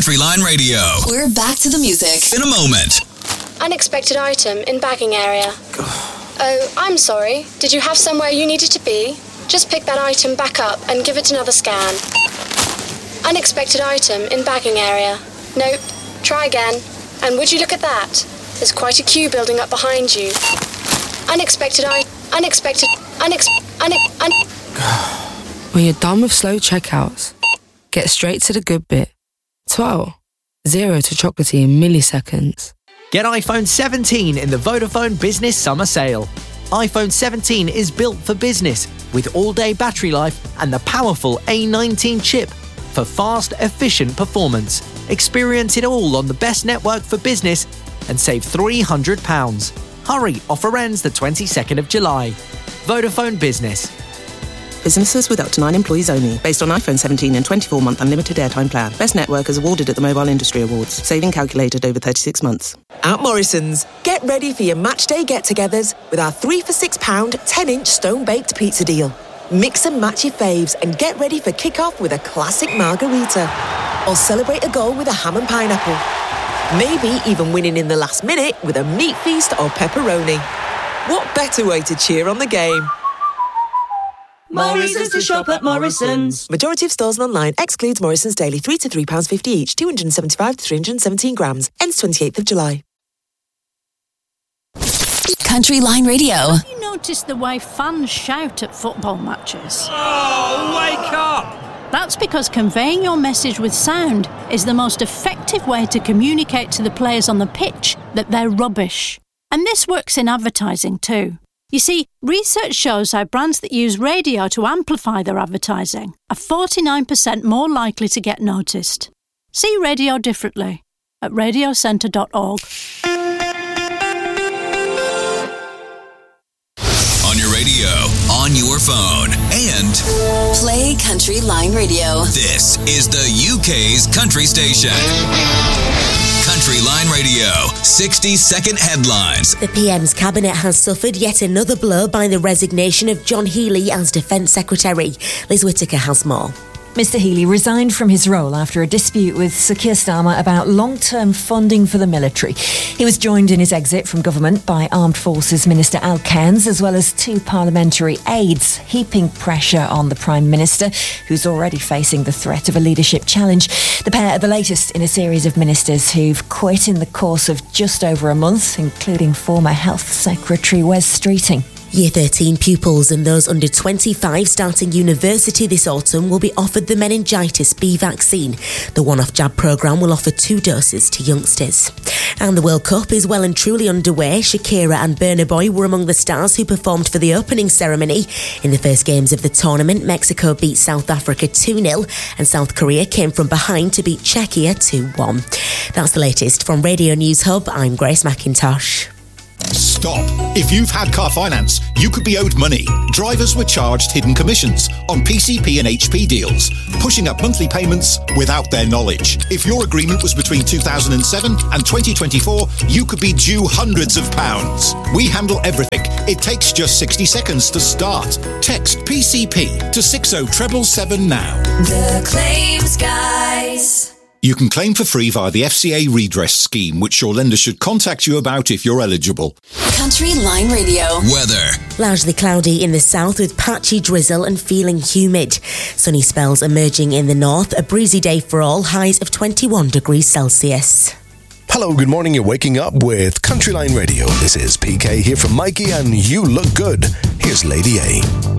Country Line Radio. We're back to the music in a moment. Unexpected item in bagging area. Oh, I'm sorry. Did you have somewhere you needed to be? Just pick that item back up and give it another scan. Unexpected item in bagging area. Nope. Try again. And would you look at that? There's quite a queue building up behind you. When you're done with slow checkouts, get straight to the good bit. 12. 0 to chocolatey in milliseconds. Get iPhone 17 in the Vodafone Business Summer Sale. iPhone 17 is built for business with all-day battery life and the powerful A19 chip for fast, efficient performance. Experience it all on the best network for business and save £300. Hurry, offer ends the 22nd of July. Vodafone Business. Businesses with up to 9 employees only. Based on iPhone 17 and 24-month unlimited airtime plan. Best network is awarded at the Mobile Industry Awards. Saving calculated over 36 months. At Morrison's, get ready for your match day get-togethers with our 3 for £6 10-inch stone-baked pizza deal. Mix and match your faves and get ready for kick-off with a classic margarita. Or celebrate a goal with a ham and pineapple. Maybe even winning in the last minute with a meat feast or pepperoni. What better way to cheer on the game? More reasons to shop at Morrison's. Majority of stores and online excludes Morrison's daily £3 to £3.50 each, 275 to 317 grams. Ends 28th of July. Country Line Radio. Have you noticed the way fans shout at football matches? Oh, wake up! That's because conveying your message with sound is the most effective way to communicate to the players on the pitch that they're rubbish. And this works in advertising too. You see, research shows how brands that use radio to amplify their advertising are 49% more likely to get noticed. See radio differently at radiocentre.org. On your radio, on your phone, and play Country Line Radio. This is the UK's country station. Country Line Radio, 60-second headlines. The PM's cabinet has suffered yet another blow by the resignation of John Healey as Defence Secretary. Liz Whittaker has more. Mr Healey resigned from his role after a dispute with Sir Keir Starmer about long-term funding for the military. He was joined in his exit from government by Armed Forces Minister Al Cairns, as well as 2 parliamentary aides, heaping pressure on the Prime Minister, who's already facing the threat of a leadership challenge. The pair are the latest in a series of ministers who've quit in the course of just over a month, including former Health Secretary Wes Streeting. Year 13 pupils and those under 25 starting university this autumn will be offered the meningitis B vaccine. The one-off jab programme will offer 2 doses to youngsters. And the World Cup is well and truly underway. Shakira and Burna Boy were among the stars who performed for the opening ceremony. In the first games of the tournament, Mexico beat South Africa 2-0 and South Korea came from behind to beat Czechia 2-1. That's the latest from Radio News Hub. I'm Grace McIntosh. Stop. If you've had car finance, you could be owed money. Drivers were charged hidden commissions on PCP and HP deals, pushing up monthly payments without their knowledge. If your agreement was between 2007 and 2024, you could be due hundreds of pounds. We handle everything. It takes just 60 seconds to start. Text PCP to 60777 now. The Claims Guys. You can claim for free via the FCA redress scheme, which your lender should contact you about if you're eligible. Country Line Radio. Weather. Largely cloudy in the south with patchy drizzle and feeling humid. Sunny spells emerging in the north. A breezy day for all. Highs of 21 degrees Celsius. Hello, good morning. You're waking up with Country Line Radio. This is PK here from Mikey, and you look good. Here's Lady A.